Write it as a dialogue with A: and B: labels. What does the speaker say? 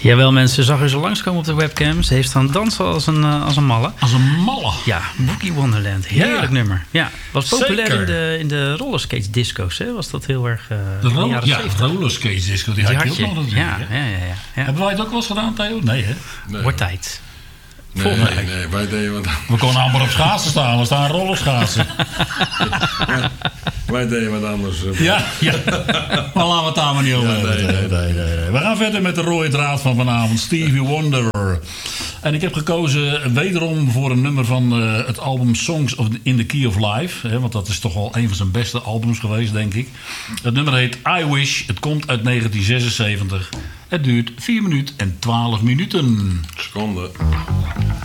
A: Jawel, mensen, zag u ze langskomen op de webcam. Ze heeft staan dansen als een malle.
B: Als een malle.
A: Ja, Boogie Wonderland. Heerlijk nummer. Ja, was populair in de rollerskate disco's. Hè? Was dat heel erg in de jaren 70.
B: rollerskate disco. Die had je ook nog natuurlijk.
A: Ja.
B: Hebben wij het ook wel eens gedaan, Theo? Nee, hè?
A: Nee. Wordt tijd.
C: Nee, wij deden wat anders.
B: We konden amper op schaatsen staan. We staan rollerschaatsen.
C: Wij deden wat anders.
B: Ja. Maar laten we het daar maar niet over hebben. Nee. We gaan verder met de rode draad van vanavond. Stevie Wonder. En ik heb gekozen wederom voor een nummer van het album Songs in the Key of Life. Hè, want dat is toch wel een van zijn beste albums geweest, denk ik. Het nummer heet I Wish. Het komt uit 1976. Het duurt 4 minuten en 12 minuten.
C: Seconde.